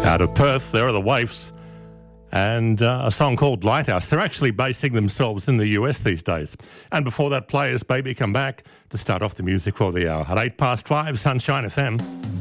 Out of Perth, there are the Waifs, and a song called Lighthouse. They're actually basing themselves in the US these days. And before that, Players Baby Come Back to start off the music for the hour. At 5:08, Sunshine FM.